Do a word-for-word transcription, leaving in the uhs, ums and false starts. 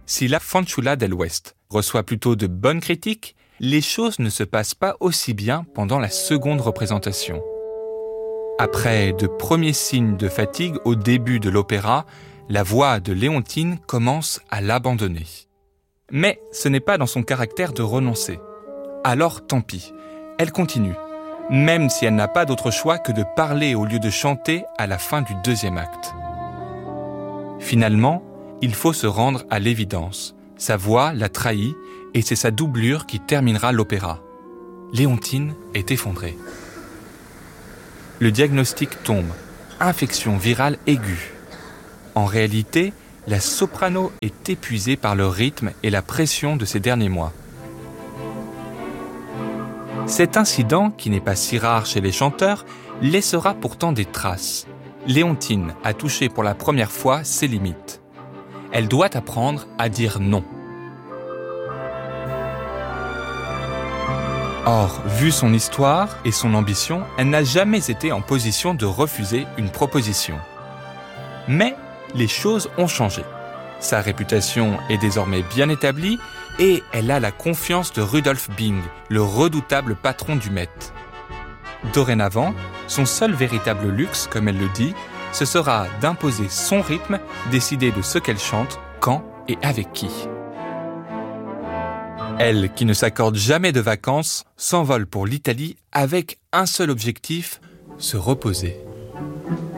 Si La Fanciulla del West reçoit plutôt de bonnes critiques, les choses ne se passent pas aussi bien pendant la seconde représentation. Après de premiers signes de fatigue au début de l'opéra, la voix de Léontine commence à l'abandonner. Mais ce n'est pas dans son caractère de renoncer. Alors tant pis, elle continue, même si elle n'a pas d'autre choix que de parler au lieu de chanter à la fin du deuxième acte. Finalement, il faut se rendre à l'évidence. Sa voix l'a trahi et c'est sa doublure qui terminera l'opéra. Léontine est effondrée. Le diagnostic tombe, infection virale aiguë. En réalité, la soprano est épuisée par le rythme et la pression de ces derniers mois. Cet incident, qui n'est pas si rare chez les chanteurs, laissera pourtant des traces. Léontine a touché pour la première fois ses limites. Elle doit apprendre à dire non. Or, vu son histoire et son ambition, elle n'a jamais été en position de refuser une proposition. Mais les choses ont changé. Sa réputation est désormais bien établie et elle a la confiance de Rudolf Bing, le redoutable patron du Met. Dorénavant, son seul véritable luxe, comme elle le dit, ce sera d'imposer son rythme, décider de ce qu'elle chante, quand et avec qui. Elle, qui ne s'accorde jamais de vacances, s'envole pour l'Italie avec un seul objectif, se reposer.